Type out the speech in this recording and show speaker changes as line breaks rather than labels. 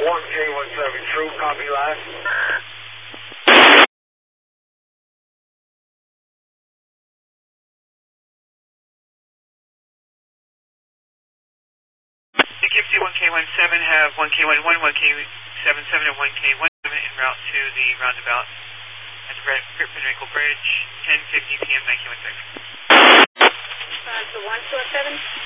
1K17, true, copy last.
Poughkeepsie 1K17, have 1K11, 1K77, and 1K17 en route to the roundabout at the Pinnacle Bridge, 10:50 p.m. 9K17.
So 1 to 7.